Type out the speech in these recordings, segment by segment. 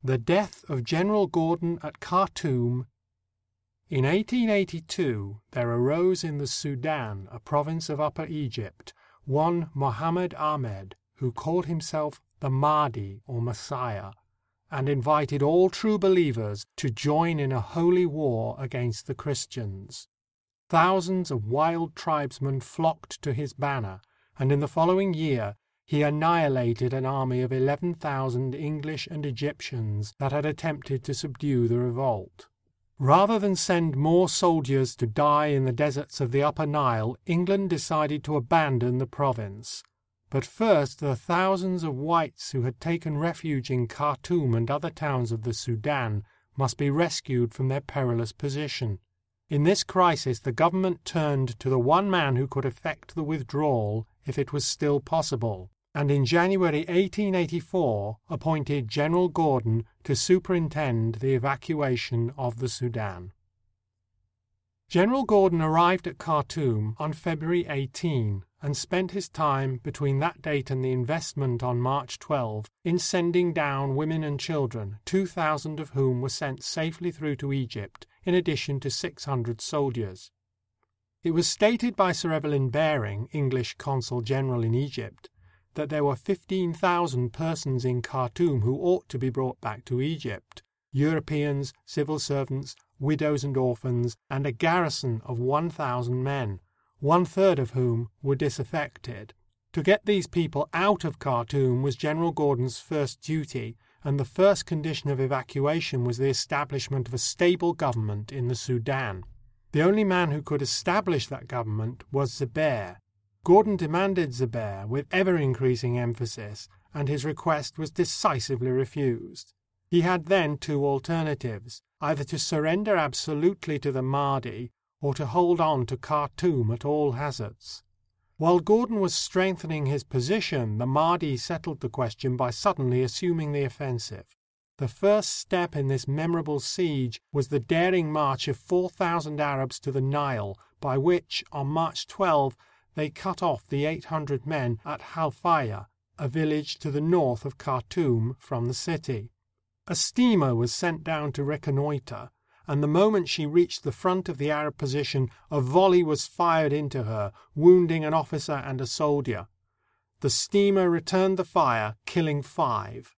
The death of General Gordon at Khartoum. In 1882 there arose in the Sudan, a province of Upper Egypt, one Mohammed Ahmed, who called himself the Mahdi, or Messiah, and invited all true believers to join in a holy war against the Christians. Thousands of wild tribesmen flocked to his banner, and in the following year he annihilated an army of 11,000 English and Egyptians that had attempted to subdue the revolt. Rather than send more soldiers to die in the deserts of the Upper Nile, England decided to abandon the province. But first the thousands of whites who had taken refuge in Khartoum and other towns of the Sudan must be rescued from their perilous position. In this crisis the government turned to the one man who could effect the withdrawal if it was still possible, and in January 1884 appointed General Gordon to superintend the evacuation of the Sudan. General Gordon arrived at Khartoum on February 18 and spent his time between that date and the investment on March 12 in sending down women and children, 2,000 of whom were sent safely through to Egypt, in addition to 600 soldiers. It was stated by Sir Evelyn Baring, English Consul General in Egypt, that there were 15,000 persons in Khartoum who ought to be brought back to Egypt, Europeans, civil servants, widows and orphans, and a garrison of 1,000 men, one-third of whom were disaffected. To get these people out of Khartoum was General Gordon's first duty, and the first condition of evacuation was the establishment of a stable government in the Sudan. The only man who could establish that government was Zubair. Gordon demanded Zubair with ever-increasing emphasis, and his request was decisively refused. He had then two alternatives, either to surrender absolutely to the Mahdi, or to hold on to Khartoum at all hazards. While Gordon was strengthening his position, the Mahdi settled the question by suddenly assuming the offensive. The first step in this memorable siege was the daring march of 4,000 Arabs to the Nile, by which, on March 12, they cut off the 800 men at Halfaya, a village to the north of Khartoum, from the city. A steamer was sent down to reconnoiter, and the moment she reached the front of the Arab position, a volley was fired into her, wounding an officer and a soldier. The steamer returned the fire, killing 5.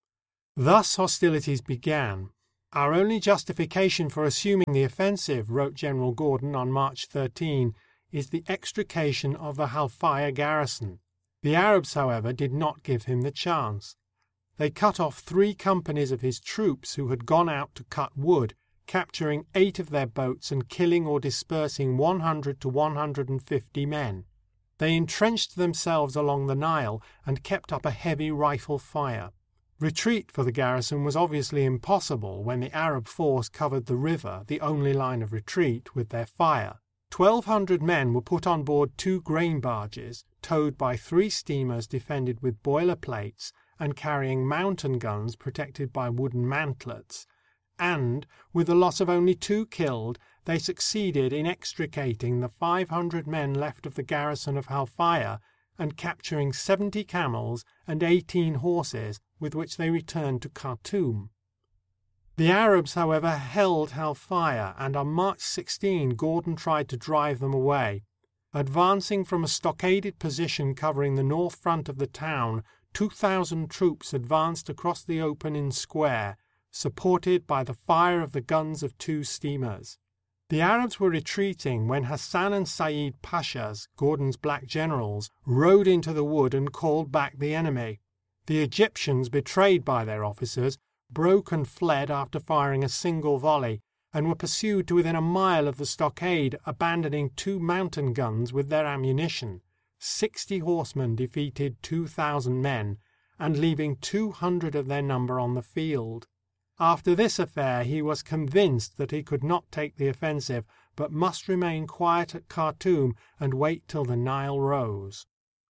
Thus hostilities began. "Our only justification for assuming the offensive," wrote General Gordon on March 13, "is the extrication of the Halfaya garrison." The Arabs, however, did not give him the chance. They cut off 3 companies of his troops who had gone out to cut wood, capturing 8 of their boats and killing or dispersing 100 to 150 men. They entrenched themselves along the Nile and kept up a heavy rifle fire. Retreat for the garrison was obviously impossible when the Arab force covered the river, the only line of retreat, with their fire. 1,200 men were put on board 2 grain barges, towed by 3 steamers defended with boiler plates and carrying mountain guns protected by wooden mantlets, and, with the loss of only 2 killed, they succeeded in extricating the 500 men left of the garrison of Halfaya and capturing 70 camels and 18 horses, with which they returned to Khartoum. The Arabs, however, held Halfaya, and on March 16 Gordon tried to drive them away. Advancing from a stockaded position covering the north front of the town, 2,000 troops advanced across the open square, supported by the fire of the guns of 2 steamers. The Arabs were retreating when Hassan and Said Pashas, Gordon's black generals, rode into the wood and called back the enemy. The Egyptians, betrayed by their officers, broke and fled after firing a single volley, and were pursued to within a mile of the stockade, abandoning 2 mountain guns with their ammunition. 60 horsemen defeated 2,000 men, and leaving 200 of their number on the field. After this affair he was convinced that he could not take the offensive, but must remain quiet at Khartoum and wait till the Nile rose.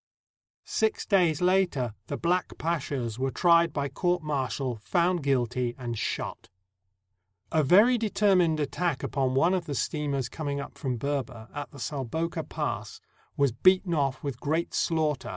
6 days later the Black Pashas were tried by court-martial, found guilty, and shot. A very determined attack upon one of the steamers coming up from Berber, at the Salboka Pass, was beaten off with great slaughter,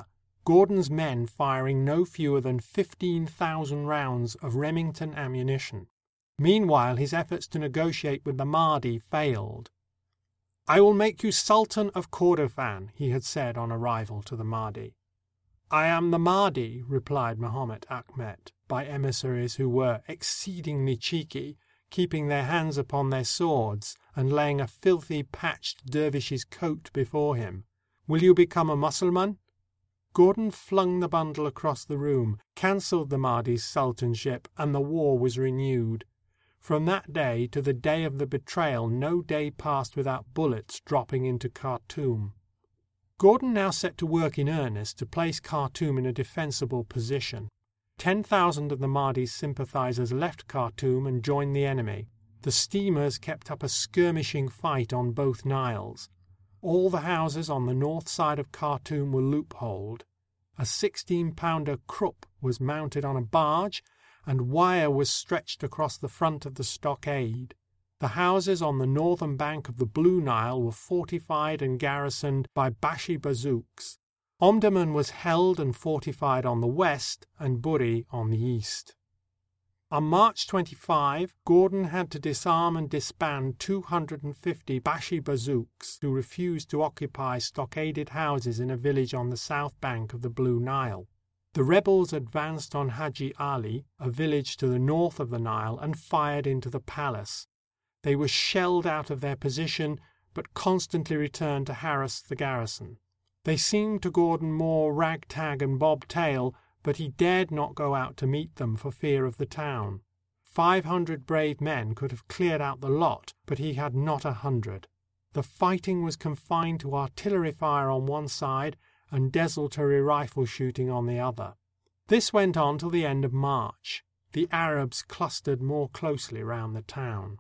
Gordon's men firing no fewer than 15,000 rounds of Remington ammunition. Meanwhile, his efforts to negotiate with the Mahdi failed. "I will make you Sultan of Kordofan," he had said on arrival to the Mahdi. "I am the Mahdi," replied Mahomet Achmet, by emissaries who were exceedingly cheeky, keeping their hands upon their swords and laying a filthy patched dervish's coat before him. "Will you become a Mussulman?" Gordon flung the bundle across the room, cancelled the Mahdi's sultanship, and the war was renewed. From that day to the day of the betrayal no day passed without bullets dropping into Khartoum. Gordon now set to work in earnest to place Khartoum in a defensible position. 10,000 of the Mahdi's sympathizers left Khartoum and joined the enemy. The steamers kept up a skirmishing fight on both Niles. All the houses on the north side of Khartoum were loopholed. A 16-pounder Krupp was mounted on a barge, and wire was stretched across the front of the stockade. The houses on the northern bank of the Blue Nile were fortified and garrisoned by Bashi bazouks. Omdurman was held and fortified on the west, and Buri on the east. On March 25, Gordon had to disarm and disband 250 Bashi bazouks who refused to occupy stockaded houses in a village on the south bank of the Blue Nile. The rebels advanced on Haji Ali, a village to the north of the Nile, and fired into the palace. They were shelled out of their position, but constantly returned to harass the garrison. They seemed to Gordon more ragtag and bobtail, but he dared not go out to meet them for fear of the town. 500 brave men could have cleared out the lot, but he had not 100. The fighting was confined to artillery fire on one side and desultory rifle shooting on the other. This went on till the end of March. The Arabs clustered more closely round the town.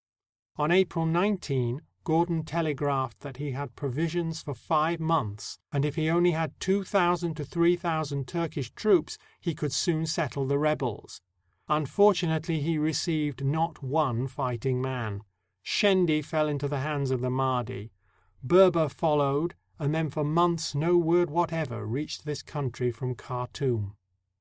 On April 19, Gordon telegraphed that he had provisions for 5 months, and if he only had 2,000 to 3,000 Turkish troops, he could soon settle the rebels. Unfortunately, he received not one fighting man. Shendi fell into the hands of the Mahdi. Berber followed, and then for months no word whatever reached this country from Khartoum.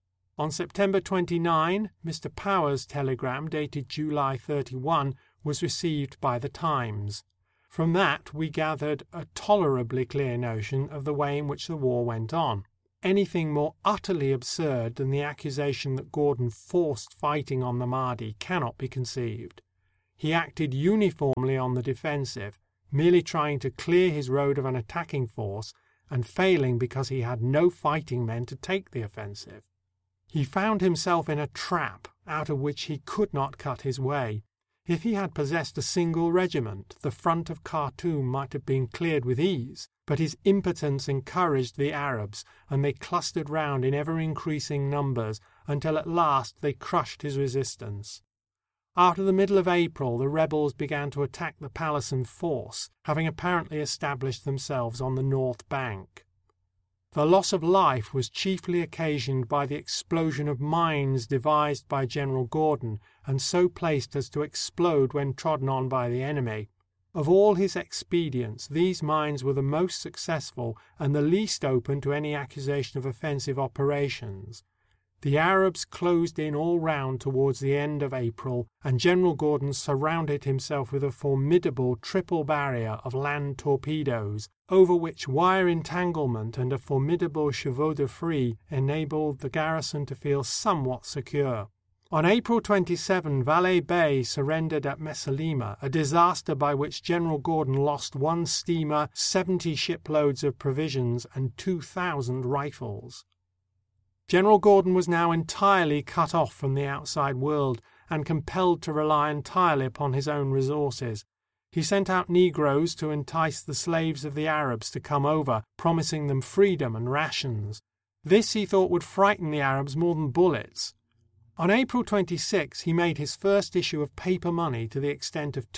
On September 29, Mr. Power's telegram, dated July 31, was received by the Times. From that we gathered a tolerably clear notion of the way in which the war went on. Anything more utterly absurd than the accusation that Gordon forced fighting on the Mahdi cannot be conceived. He acted uniformly on the defensive, merely trying to clear his road of an attacking force, and failing because he had no fighting men to take the offensive. He found himself in a trap out of which he could not cut his way. If he had possessed a single regiment, the front of Khartoum might have been cleared with ease, but his impotence encouraged the Arabs, and they clustered round in ever-increasing numbers, until at last they crushed his resistance. After the middle of April, the rebels began to attack the palace in force, having apparently established themselves on the north bank. The loss of life was chiefly occasioned by the explosion of mines devised by General Gordon, and so placed as to explode when trodden on by the enemy. Of all his expedients, these mines were the most successful and the least open to any accusation of offensive operations. The Arabs closed in all round towards the end of April, and General Gordon surrounded himself with a formidable triple barrier of land torpedoes, over which wire entanglement and a formidable chevaux de frise enabled the garrison to feel somewhat secure. On April 27, Valeh Bey surrendered at Mesalimeh, a disaster by which General Gordon lost 1 steamer, 70 shiploads of provisions, and 2,000 rifles. General Gordon was now entirely cut off from the outside world, and compelled to rely entirely upon his own resources. He sent out Negroes to entice the slaves of the Arabs to come over, promising them freedom and rations. This he thought would frighten the Arabs more than bullets. On April 26 he made his first issue of paper money to the extent of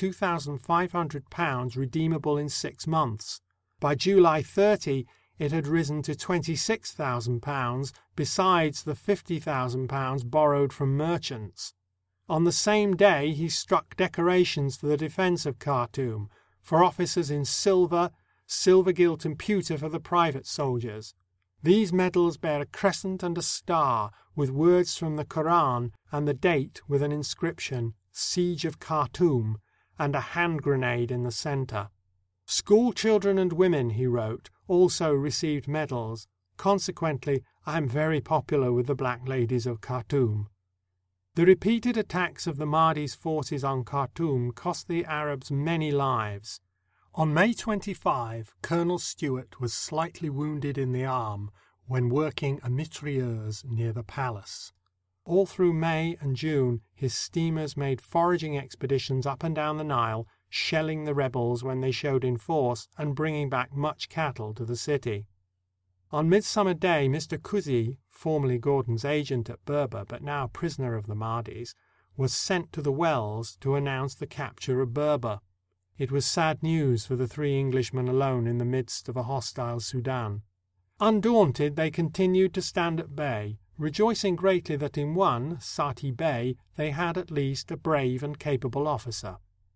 £2,500 redeemable in 6 months. By July 30 it had risen to £26,000, besides the £50,000 borrowed from merchants. On the same day he struck decorations for the defense of Khartoum, for officers in silver, silver gilt and pewter for the private soldiers. These medals bear a crescent and a star, with words from the Koran, and the date with an inscription, Siege of Khartoum, and a hand grenade in the center. School children and women, he wrote, also received medals. Consequently, I am very popular with the black ladies of Khartoum. The repeated attacks of the Mahdi's forces on Khartoum cost the Arabs many lives. On May 25, Colonel Stewart was slightly wounded in the arm when working a mitrailleuse near the palace. All through May and June his steamers made foraging expeditions up and down the Nile, shelling the rebels when they showed in force and bringing back much cattle to the city. On Midsummer Day, Mr. Cusi, formerly Gordon's agent at Berber but now prisoner of the Mahdi's, was sent to the wells to announce the capture of Berber. It was sad news for the three Englishmen alone in the midst of a hostile Sudan. Undaunted, they continued to stand at bay, rejoicing greatly that in one, Sati Bey, they had at least a brave and capable officer.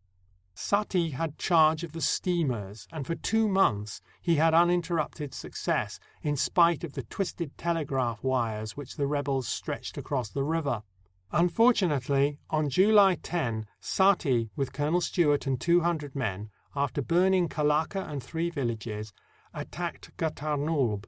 Sati had charge of the steamers, and for 2 months he had uninterrupted success, in spite of the twisted telegraph wires which the rebels stretched across the river. Unfortunately, on July 10, Sati, with Colonel Stewart and 200 men, after burning Kalaka and 3 villages, attacked Gatarnulb.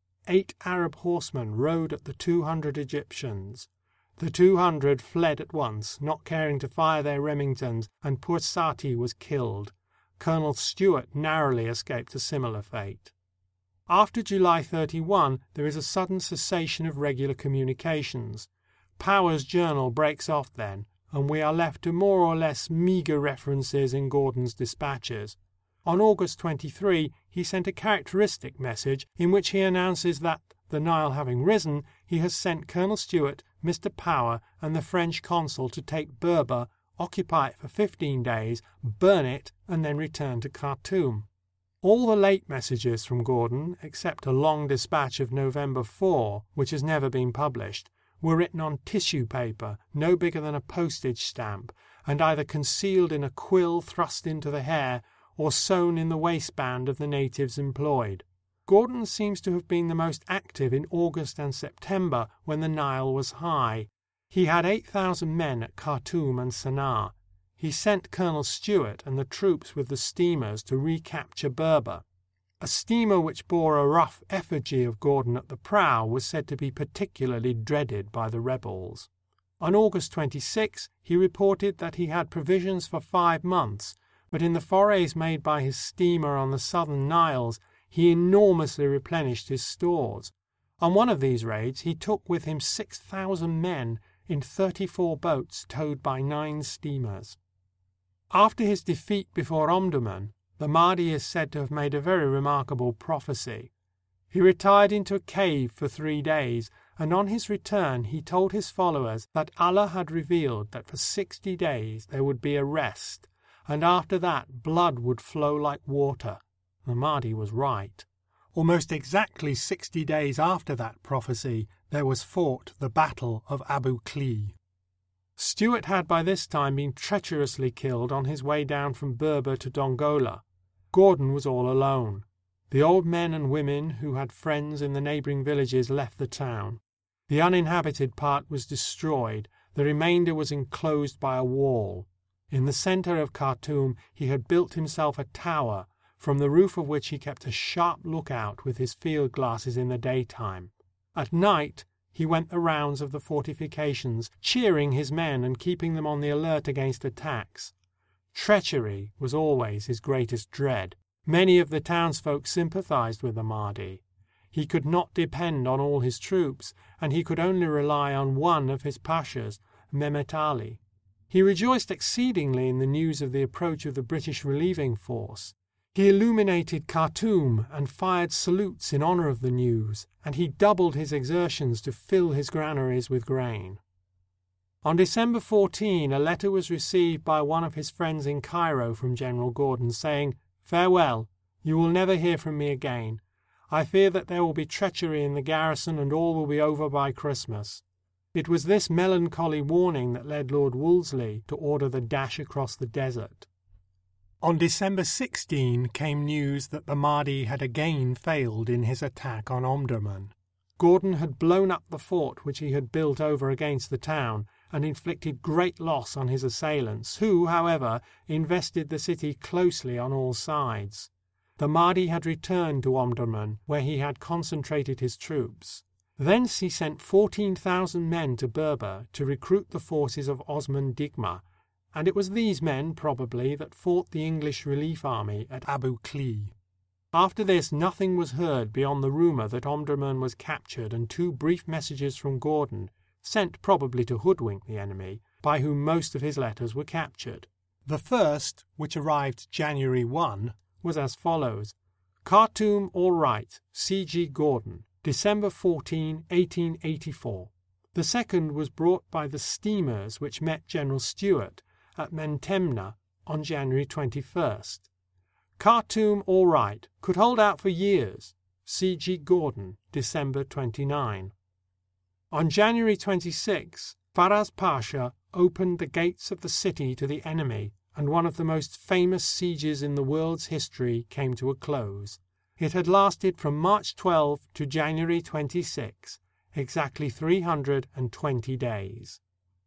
8 Arab horsemen rode at the 200 Egyptians. The 200 fled at once, not caring to fire their Remingtons, and poor Sati was killed. Colonel Stewart narrowly escaped a similar fate. After July 31, there is a sudden cessation of regular communications. Power's journal breaks off then, and we are left to more or less meager references in Gordon's dispatches. On August 23, he sent a characteristic message in which he announces that, the Nile having risen, he has sent Colonel Stewart, Mr. Power, and the French consul to take Berber, occupy it for 15 days, burn it, and then return to Khartoum. All the late messages from Gordon, except a long dispatch of November 4, which has never been published, were written on tissue paper no bigger than a postage stamp, and either concealed in a quill thrust into the hair or sewn in the waistband of the natives employed. Gordon seems to have been the most active in August and September, when the Nile was high. He had 8,000 men at Khartoum and Sana'a. He sent Colonel Stewart and the troops with the steamers to recapture Berber. A steamer which bore a rough effigy of Gordon at the prow was said to be particularly dreaded by the rebels. On August 26 he reported that he had provisions for 5 months, but in the forays made by his steamer on the southern Niles he enormously replenished his stores. On one of these raids he took with him 6,000 men in 34 boats towed by 9 steamers. After his defeat before Omdurman, the Mahdi is said to have made a very remarkable prophecy. He retired into a cave for 3 days, and on his return he told his followers that Allah had revealed that for 60 days there would be a rest, and after that blood would flow like water. The Mahdi was right. Almost exactly 60 days after that prophecy, there was fought the Battle of Abu Klea. Stewart had by this time been treacherously killed on his way down from Berber to Dongola. Gordon was all alone. The old men and women who had friends in the neighboring villages left the town. The uninhabited part was destroyed. The remainder was enclosed by a wall. In the center of Khartoum he had built himself a tower, from the roof of which he kept a sharp lookout with his field glasses in the daytime. At night he went the rounds of the fortifications, cheering his men and keeping them on the alert against attacks. Treachery was always his greatest dread. Many of the townsfolk sympathized with the Mahdi. He could not depend on all his troops, and he could only rely on one of his pashas, Mehmet Ali. He rejoiced exceedingly in the news of the approach of the British relieving force. He illuminated Khartoum and fired salutes in honor of the news, and he doubled his exertions to fill his granaries with grain. On December 14, a letter was received by one of his friends in Cairo from General Gordon, saying, "Farewell. You will never hear from me again. I fear that there will be treachery in the garrison and all will be over by Christmas." It was this melancholy warning that led Lord Wolseley to order the dash across the desert. On December 16 came news that the Mahdi had again failed in his attack on Omdurman. Gordon had blown up the fort which he had built over against the town, and inflicted great loss on his assailants, who, however, invested the city closely on all sides. The Mahdi had returned to Omdurman, where he had concentrated his troops. Thence he sent 14,000 men to Berber to recruit the forces of Osman Digma, and it was these men, probably, that fought the English relief army at Abu Klea. After this nothing was heard beyond the rumor that Omdurman was captured and two brief messages from Gordon, sent probably to hoodwink the enemy, by whom most of his letters were captured. The first, which arrived January 1, was as follows: Khartoum all right, C. G. Gordon, December 14, 1884. The second was brought by the steamers which met General Stuart at Mentemneh on January 21st. Khartoum all right, could hold out for years. C. G. Gordon, December 29. On January 26, Faraz Pasha opened the gates of the city to the enemy, and one of the most famous sieges in the world's history came to a close. It had lasted from March 12 to January 26, exactly 320 days.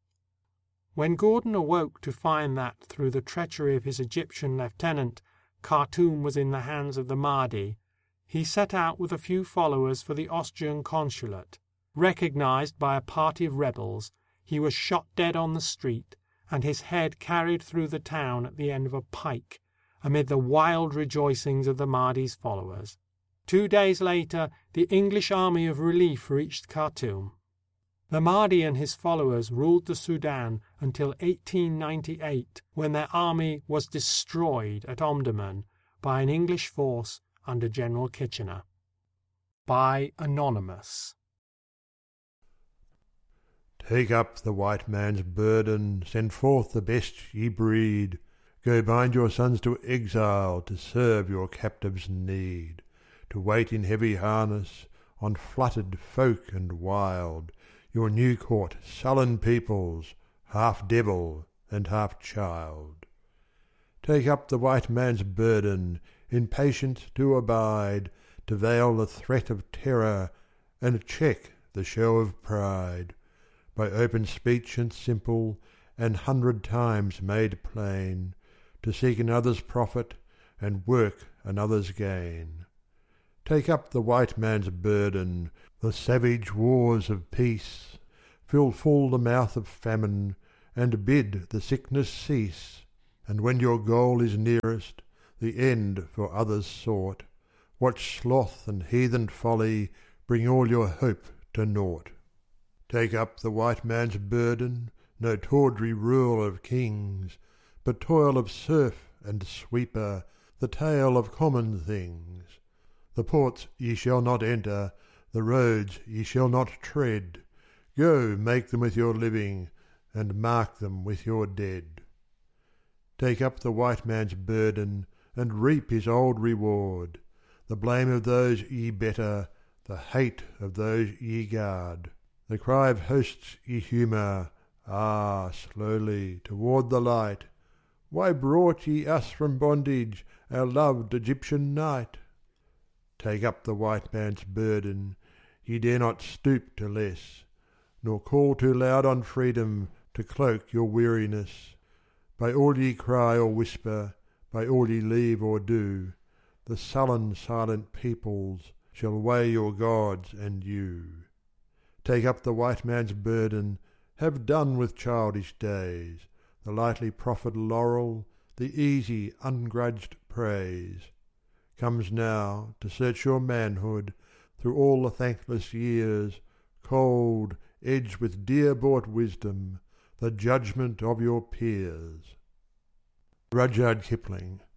When Gordon awoke to find that, through the treachery of his Egyptian lieutenant, Khartoum was in the hands of the Mahdi, he set out with a few followers for the Austrian consulate. Recognized by a party of rebels, he was shot dead on the street, and his head carried through the town at the end of a pike, amid the wild rejoicings of the Mahdi's followers. 2 days later, the English army of relief reached Khartoum. The Mahdi and his followers ruled the Sudan until 1898, when their army was destroyed at Omdurman by an English force under General Kitchener. By Anonymous. Take up the white man's burden, send forth the best ye breed. Go bind your sons to exile to serve your captives' need, to wait in heavy harness on fluttered folk and wild, your new caught sullen peoples, half devil and half child. Take up the white man's burden, impatient to abide, to veil the threat of terror and check the show of pride, by open speech and simple, and 100 times made plain, to seek another's profit and work another's gain. Take up the white man's burden, the savage wars of peace, fill full the mouth of famine, and bid the sickness cease, and when your goal is nearest, the end for others sought, watch sloth and heathen folly bring all your hope to naught. Take up the white man's burden, no tawdry rule of kings, but toil of serf and sweeper, the tale of common things. The ports ye shall not enter, the roads ye shall not tread. Go, make them with your living, and mark them with your dead. Take up the white man's burden, and reap his old reward, the blame of those ye better, the hate of those ye guard. The cry of hosts ye humour, slowly, toward the light. Why brought ye us from bondage, our loved Egyptian night? Take up the white man's burden, ye dare not stoop to less, nor call too loud on freedom to cloak your weariness. By all ye cry or whisper, by all ye leave or do, the sullen silent peoples shall weigh your gods and you. Take up the white man's burden, have done with childish days, the lightly proffered laurel, the easy ungrudged praise. Comes now to search your manhood through all the thankless years, cold, edged with dear-bought wisdom, the judgment of your peers. Rudyard Kipling.